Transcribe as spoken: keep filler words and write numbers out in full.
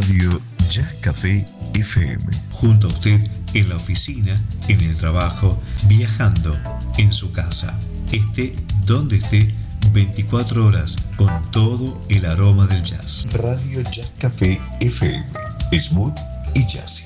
Radio Jazz Café F M. Junto a usted en la oficina, en el trabajo, viajando, en su casa. Esté donde esté, veinticuatro horas con todo el aroma del jazz. Radio Jazz Café F M. Smooth y jazzy.